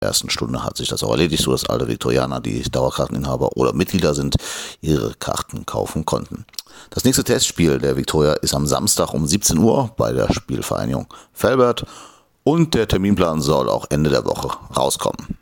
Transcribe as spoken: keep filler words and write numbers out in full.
ersten Stunde hat sich das auch erledigt, so dass alle Viktorianer, die Dauerkarteninhaber oder Mitglieder sind, ihre Karten kaufen konnten. Das nächste Testspiel der Viktoria ist am Samstag um siebzehn Uhr bei der Spielvereinigung Velbert und der Terminplan soll auch Ende der Woche rauskommen.